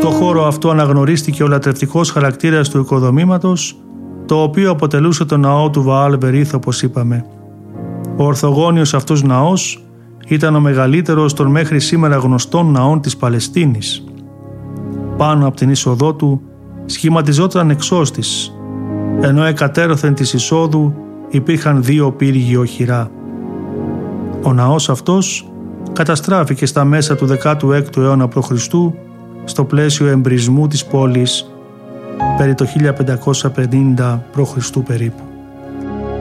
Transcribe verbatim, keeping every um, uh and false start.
Στο χώρο αυτό αναγνωρίστηκε ο λατρευτικός χαρακτήρας του οικοδομήματος, το οποίο αποτελούσε το ναό του Βαάλ Μπερίθ, όπως είπαμε. Ο ορθογώνιος αυτός ναός ήταν ο μεγαλύτερος των μέχρι σήμερα γνωστών ναών της Παλαιστίνης. Πάνω από την είσοδό του σχηματιζόταν εξώστης, ενώ εκατέρωθεν της εισόδου υπήρχαν δύο πύργοι οχυρά. Ο ναός αυτός καταστράφηκε στα μέσα του δέκατου έκτου αιώνα π.Χ. στο πλαίσιο εμπρισμού της πόλης περί το χίλια πεντακόσια πενήντα π.Χ. περίπου.